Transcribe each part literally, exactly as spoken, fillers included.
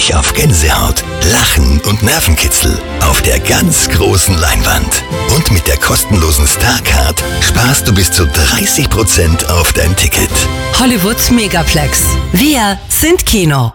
dich auf Gänsehaut, Lachen und Nervenkitzel auf der ganz großen Leinwand. Und mit der kostenlosen Starcard sparst du bis zu dreißig Prozent auf dein Ticket. Hollywood Megaplex. Wir sind Kino.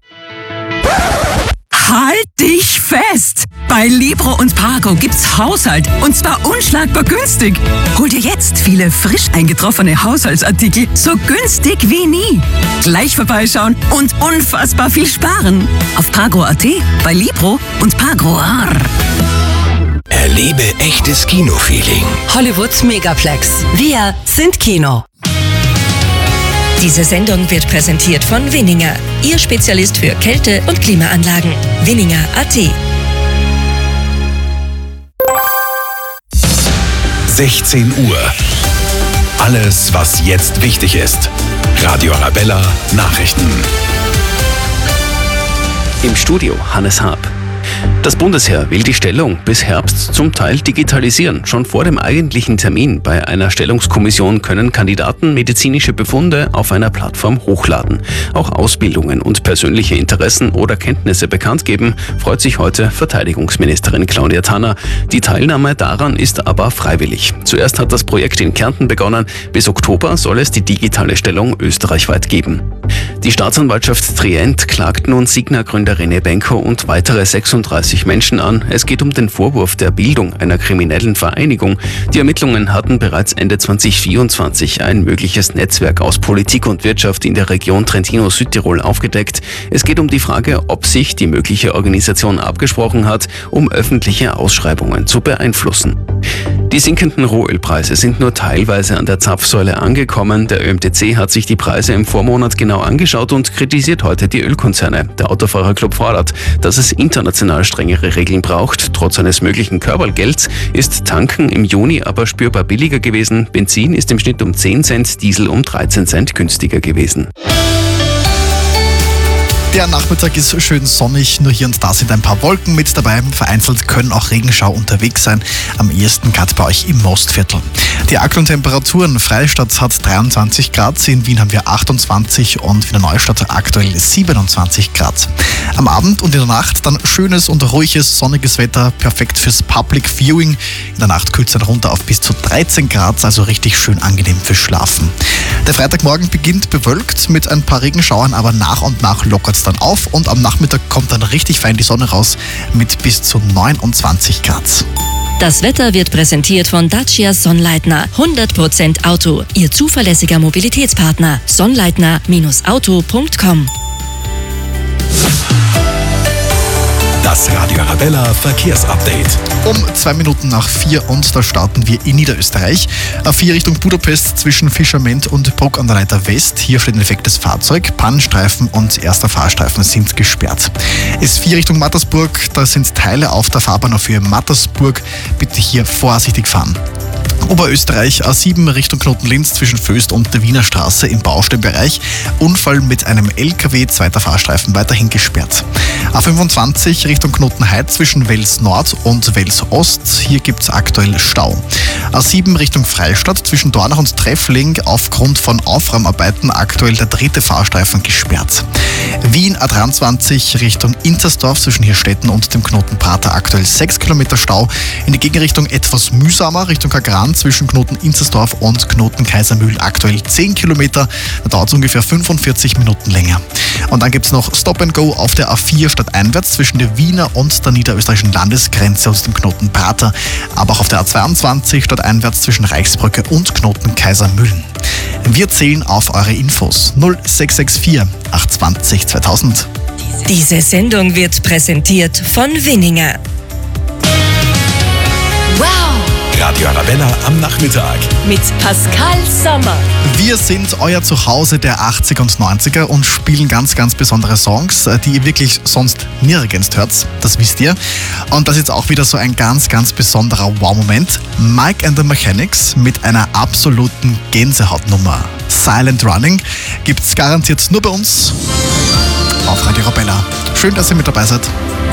Halt dich fest! Bei Libro und Pago gibt's Haushalt und zwar unschlagbar günstig. Hol dir jetzt viele frisch eingetroffene Haushaltsartikel so günstig wie nie. Gleich vorbeischauen und unfassbar viel sparen. Auf Pago Punkt at, bei Libro und Pago. Erlebe echtes Kinofeeling. Hollywood Megaplex. Wir sind Kino. Diese Sendung wird präsentiert von Winninger, Ihr Spezialist für Kälte- und Klimaanlagen. Winninger Punkt at. sechzehn Uhr. Alles, was jetzt wichtig ist. Radio Arabella Nachrichten. Im Studio Hannes Haab. Das Bundesheer will die Stellung bis Herbst zum Teil digitalisieren. Schon vor dem eigentlichen Termin bei einer Stellungskommission können Kandidaten medizinische Befunde auf einer Plattform hochladen. Auch Ausbildungen und persönliche Interessen oder Kenntnisse bekannt geben, freut sich heute Verteidigungsministerin Claudia Tanner. Die Teilnahme daran ist aber freiwillig. Zuerst hat das Projekt in Kärnten begonnen. Bis Oktober soll es die digitale Stellung österreichweit geben. Die Staatsanwaltschaft Trient klagt nun Signa-Gründer René Benko und weitere sechsunddreißig Menschen an. Es geht um den Vorwurf der Bildung einer kriminellen Vereinigung. Die Ermittlungen hatten bereits Ende zwanzig vierundzwanzig ein mögliches Netzwerk aus Politik und Wirtschaft in der Region Trentino-Südtirol aufgedeckt. Es geht um die Frage, ob sich die mögliche Organisation abgesprochen hat, um öffentliche Ausschreibungen zu beeinflussen. Die sinkenden Rohölpreise sind nur teilweise an der Zapfsäule angekommen. Der Ö M T C hat sich die Preise im Vormonat genau angeschaut und kritisiert heute die Ölkonzerne. Der Autofahrerclub fordert, dass es international strengere Regeln braucht. Trotz eines möglichen Körpergelds ist Tanken im Juni aber spürbar billiger gewesen. Benzin ist im Schnitt um zehn Cent, Diesel um dreizehn Cent günstiger gewesen. Der Nachmittag ist schön sonnig, nur hier und da sind ein paar Wolken mit dabei. Vereinzelt können auch Regenschau unterwegs sein, am ehesten gerade bei euch im Mostviertel. Die aktuellen Temperaturen: Freistadt hat dreiundzwanzig Grad, in Wien haben wir achtundzwanzig und Wiener Neustadt aktuell siebenundzwanzig Grad. Am Abend und in der Nacht dann schönes und ruhiges, sonniges Wetter, perfekt fürs Public Viewing. In der Nacht kühlt es dann runter auf bis zu dreizehn Grad, also richtig schön angenehm fürs Schlafen. Der Freitagmorgen beginnt bewölkt mit ein paar Regenschauern, aber nach und nach lockert es dann auf und am Nachmittag kommt dann richtig fein die Sonne raus mit bis zu neunundzwanzig Grad. Das Wetter wird präsentiert von Dacia Sonnleitner. hundert Prozent Auto. Ihr zuverlässiger Mobilitätspartner. sonnleitner Bindestrich auto Punkt com. Das Radio Arabella Verkehrsupdate. Um zwei Minuten nach vier und da starten wir in Niederösterreich. A vier Richtung Budapest zwischen Fischerment und Bruck an der Leiter West. Hier steht ein defektes Fahrzeug. Pannenstreifen und erster Fahrstreifen sind gesperrt. S vier Richtung Mattersburg. Da sind Teile auf der Fahrbahn auf Höhe Mattersburg. Bitte hier vorsichtig fahren. Oberösterreich A sieben Richtung Knoten-Linz zwischen Föst und der Wiener Straße im Baustellenbereich. Unfall mit einem L K W, zweiter Fahrstreifen weiterhin gesperrt. A fünfundzwanzig Richtung Knoten-Heid zwischen Wels Nord und Wels Ost. Hier gibt es aktuell Stau. A sieben Richtung Freistadt zwischen Dornach und Treffling aufgrund von Aufräumarbeiten aktuell der dritte Fahrstreifen gesperrt. Wien A dreiundzwanzig Richtung Intersdorf zwischen Hirstetten und dem Knoten Prater aktuell sechs Kilometer Stau. In die Gegenrichtung etwas mühsamer Richtung Kagran zwischen Knoten Inzersdorf und Knoten Kaisermühl aktuell zehn Kilometer. Da dauert es ungefähr fünfundvierzig Minuten länger. Und dann gibt es noch Stop and Go auf der A vier stadteinwärts zwischen der Wiener und der niederösterreichischen Landesgrenze und dem Knoten Prater. Aber auch auf der A zweiundzwanzig stadteinwärts zwischen Reichsbrücke und Knoten Kaisermühlen. Wir zählen auf eure Infos. null sechs sechs vier acht zwanzig zweitausend. Diese Sendung wird präsentiert von Winninger. Wow! Radio Arabella am Nachmittag. Mit Pascal Sommer. Wir sind euer Zuhause der achtziger und neunziger und spielen ganz, ganz besondere Songs, die ihr wirklich sonst nirgends hört. Das wisst ihr. Und das ist auch wieder so ein ganz, ganz besonderer Wow-Moment. Mike and the Mechanics mit einer absoluten Gänsehautnummer. Silent Running gibt's garantiert nur bei uns auf Radio Arabella. Schön, dass ihr mit dabei seid.